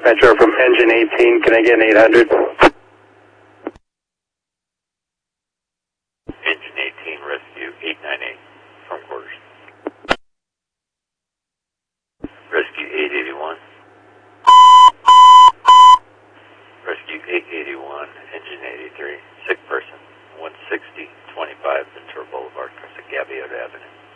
Metro from engine 18, can I get an 800? Engine 18, rescue 898 from quarters. Rescue 881. Rescue 881, engine 83, sick person, 160, 25 Ventura Boulevard, Gabby Avenue.